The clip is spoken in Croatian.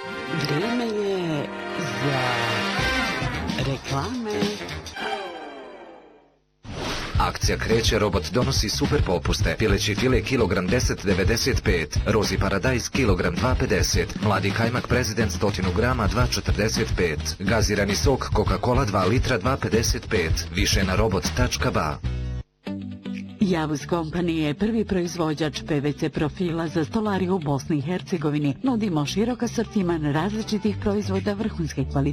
Vrijeme je za reklame. Akcija kreće, robot donosi super popuste. Pileći file kilogram 10,95, rozi paradajz kilogram 2,50, mladi kajmak prezident 100 grama 2,45, gazirani sok Coca-Cola 2 litra 2,55, više na robot.ba. Javuz Company je prvi proizvođač PVC profila za stolariju u Bosni i Hercegovini. Nudimo širok asortiman različitih proizvoda vrhunske kvalitete.